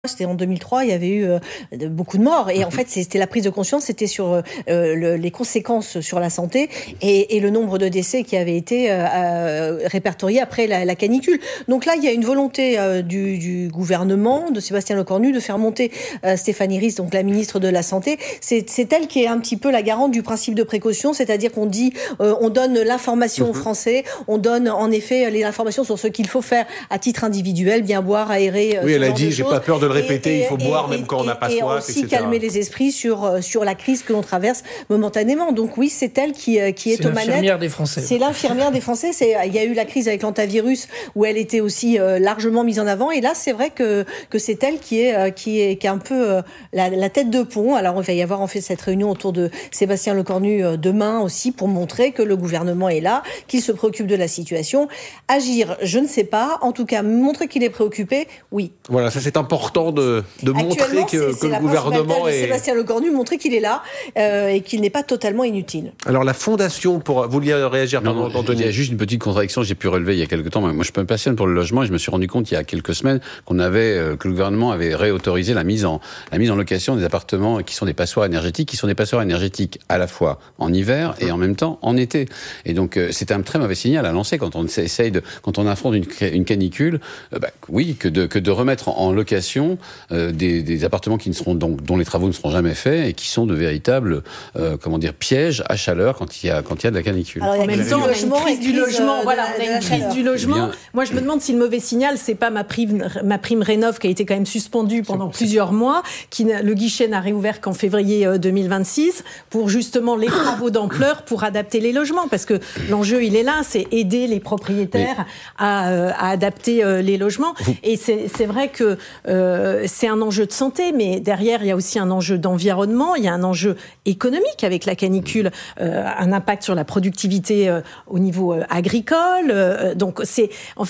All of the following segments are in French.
C'était en 2003, il y avait eu beaucoup de morts. Et en fait, c'était la prise de conscience, c'était sur les conséquences sur la santé et le nombre de décès qui avaient été répertoriés après la canicule. Donc là, il y a une volonté du gouvernement, de Sébastien Lecornu, de faire monter Stéphanie Ries, donc la ministre de la Santé. C'est elle qui est un petit peu la garante du principe de précaution, c'est-à-dire qu'on dit, on donne l'information aux Français, on donne en effet les informations sur ce qu'il faut faire à titre individuel, bien boire, aérer. Oui, elle a dit, j'ai pas peur de le répéter, il faut boire même quand on n'a pas soif, etc. Et aussi calmer les esprits sur la crise que l'on traverse momentanément. Donc oui, c'est elle qui est aux manettes. C'est l'infirmière des Français. C'est l'infirmière des Français. Il y a eu la crise avec l'antivirus où elle était aussi largement mise en avant. Et là, c'est vrai que c'est elle qui est un peu la tête de pont. Alors il va y avoir en fait cette réunion autour de Sébastien Lecornu demain aussi pour montrer que le gouvernement est là, qu'il se préoccupe de la situation. Agir, je ne sais pas. En tout cas, montrer qu'il est préoccupé, oui. Voilà, ça c'est important de montrer que le gouvernement est... Sébastien Lecornu, montrer qu'il est là et qu'il n'est pas totalement inutile. Alors la fondation, vous vouliez réagir, pardon, Anthony. Il y a juste une petite contradiction que j'ai pu relever il y a quelques temps. Moi, je me passionne pour le logement et je me suis rendu compte il y a quelques semaines que le gouvernement avait réautorisé la mise en location des appartements qui sont des passoires énergétiques, à la fois en hiver et en même temps en été. Et donc c'est un très mauvais signal à lancer quand on quand on affronte une canicule. Oui, que de remettre en location des appartements dont les travaux ne seront jamais faits et qui sont de véritables pièges à chaleur quand il y a de la canicule. Alors, en même temps, on a une crise du logement. Voilà, on a une crise du logement. Moi, je me demande si le mauvais signal, c'est pas ma prime Rénov qui a été quand même suspendue pendant plusieurs mois, le guichet n'a réouvert qu'en février 2026 pour justement les travaux d'ampleur pour adapter les logements, parce que l'enjeu il est là, c'est aider les propriétaires à adapter les logements. Et c'est vrai que c'est un enjeu de santé, mais derrière il y a aussi un enjeu d'environnement, il y a un enjeu économique avec la canicule, un impact sur la productivité au niveau agricole. Donc c'est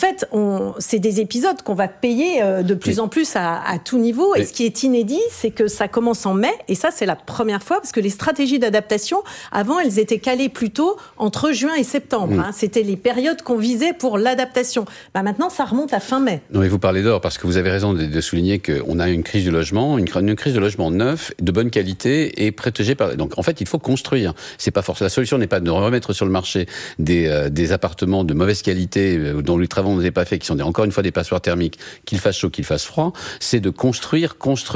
des épisodes qu'on va payer de plus en plus à tout niveau. Et ce qui est inédit, c'est que ça commence en mai, et ça c'est la première fois, parce que les stratégies d'adaptation, avant elles étaient calées plutôt entre juin et septembre. C'était les périodes qu'on visait pour l'adaptation. Maintenant ça remonte à fin mai. Non mais vous parlez d'or, parce que vous avez raison de souligner qu'on a une crise du logement, une crise de logement neuf, de bonne qualité et protégé par... Donc en fait il faut construire. C'est pas forcément, la solution n'est pas de remettre sur le marché des appartements de mauvaise qualité dont les travaux n'étaient pas faits, qui sont encore une fois des passoires thermiques, qu'il fasse chaud, qu'il fasse froid. C'est de construire.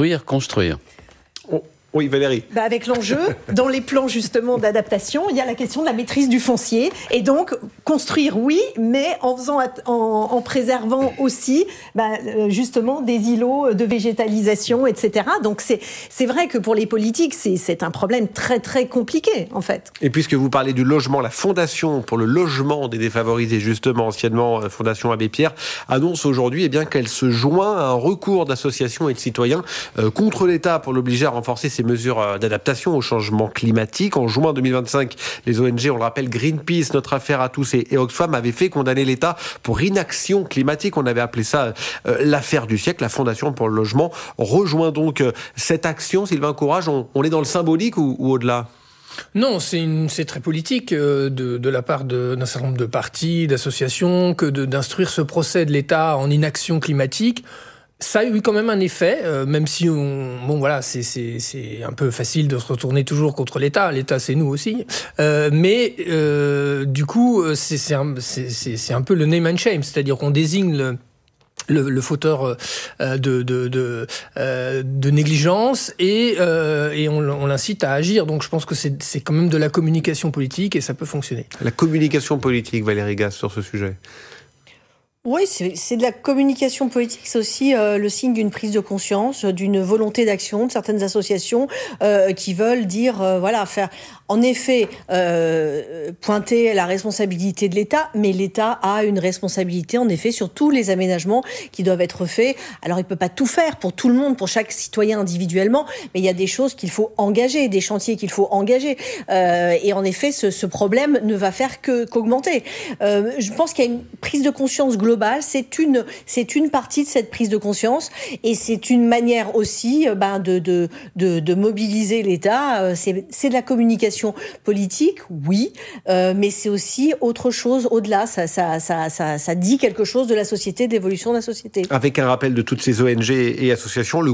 Oui, Valérie. Avec l'enjeu, dans les plans justement d'adaptation, il y a la question de la maîtrise du foncier. Et donc, construire, oui, mais en préservant aussi justement des îlots de végétalisation, etc. Donc, c'est vrai que pour les politiques, c'est un problème très, très compliqué, en fait. Et puisque vous parlez du logement, la Fondation pour le logement des défavorisés, justement, anciennement Fondation Abbé Pierre, annonce aujourd'hui qu'elle se joint à un recours d'associations et de citoyens contre l'État pour l'obliger à renforcer ses mesures d'adaptation au changement climatique. En juin 2025, les ONG, on le rappelle, Greenpeace, Notre Affaire à tous et Oxfam avaient fait condamner l'État pour inaction climatique. On avait appelé ça l'affaire du siècle. La Fondation pour le logement rejoint donc cette action. Sylvain Courage, on est dans le symbolique ou au-delà ? Non, c'est très politique de la part d'un certain nombre de partis, d'associations, que d'instruire ce procès de l'État en inaction climatique. Ça a eu quand même un effet, même si c'est un peu facile de se retourner toujours contre l'État. L'État, c'est nous aussi. Mais du coup, c'est un peu le name and shame, c'est-à-dire qu'on désigne le fauteur de négligence et on l'incite à agir. Donc je pense que c'est quand même de la communication politique et ça peut fonctionner. La communication politique, Valérie Gasse, sur ce sujet. Oui, c'est de la communication politique, c'est aussi le signe d'une prise de conscience, d'une volonté d'action de certaines associations qui veulent dire, faire en effet pointer la responsabilité de l'État, mais l'État a une responsabilité en effet sur tous les aménagements qui doivent être faits. Alors il peut pas tout faire pour tout le monde, pour chaque citoyen individuellement, mais il y a des choses qu'il faut engager, des chantiers qu'il faut engager. Et en effet, ce problème ne va faire qu'augmenter. Je pense qu'il y a une prise de conscience globale global, c'est une partie de cette prise de conscience et c'est une manière aussi de mobiliser l'État. C'est de la communication politique, oui, mais c'est aussi autre chose au-delà. Ça dit quelque chose de la société, de l'évolution de la société. Avec un rappel de toutes ces ONG et associations, le